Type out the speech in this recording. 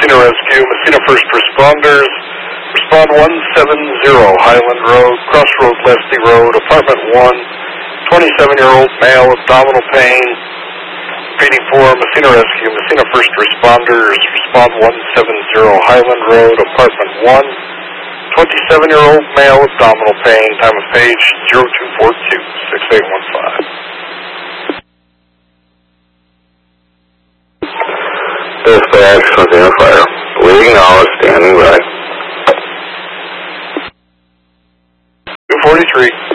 Messina Rescue, Messina First Responders. Respond 170 Highland Road, Crossroad Leslie Road, Apartment 1, 27-year-old male, abdominal pain. Repeating for Messina Rescue, Messina First Responders. Respond 170 Highland Road, Apartment 1, 27-year-old male, abdominal pain. Time of page 0242-6815. Dispatch, Messina Fire. We acknowledge, standing by. 243.